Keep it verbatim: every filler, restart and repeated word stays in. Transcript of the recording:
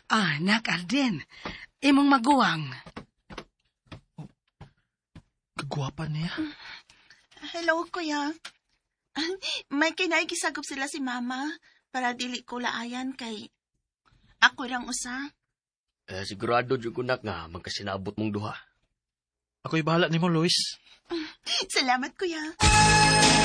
Ah, nak Arden. Imong maguwang. Kagwapan niya. Hello, kuya. May kinaigisagop sila si mama para dili ko laayan kay ako lang usa. Eh, sigurado dyan ko nak nga magkasinabot mong duha. Ako'y bahala ni mo, Lois. Salamat, kuya.